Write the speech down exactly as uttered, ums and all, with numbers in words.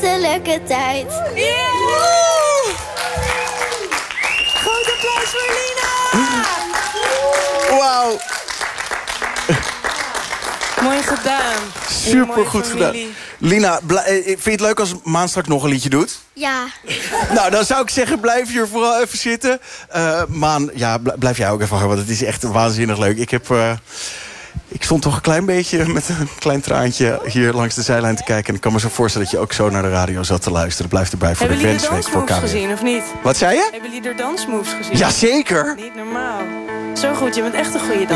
achterlijke tijd. Yeah! Groot applaus voor Lina! Wauw. Mooi gedaan. Super goed gedaan. Lina, vind je het leuk als Maan straks nog een liedje doet? Ja. Nou, dan zou ik zeggen, blijf hier vooral even zitten. Uh, Maan, ja, blijf jij ook even hangen, want het is echt waanzinnig leuk. Ik heb... Uh, ik stond toch een klein beetje met een klein traantje hier langs de zijlijn te kijken. En ik kan me zo voorstellen dat je ook zo naar de radio zat te luisteren. Blijf erbij voor Hebben de jullie wensweek voor K W. Hebben jullie de dansmoves gezien, of niet? Wat zei je? Hebben jullie de dansmoves gezien? Jazeker. Niet normaal. Zo goed, je bent echt een goede danser.